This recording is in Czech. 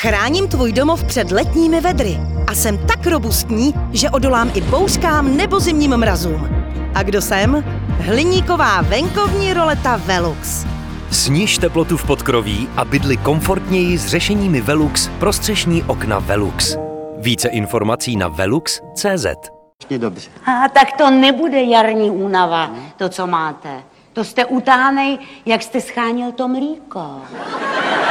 Chráním tvůj domov před letními vedry a jsem tak robustní, že odolám i bouřkám nebo zimním mrazům. A kdo jsem? Hliníková venkovní roleta Velux. Sniž teplotu v podkroví a bydli komfortněji s řešeními Velux pro střešní okna Velux. Více informací na velux.cz. Dobře. Tak to nebude jarní únava, to, co máte. To jste utánej, jak jste schánil to mlíko.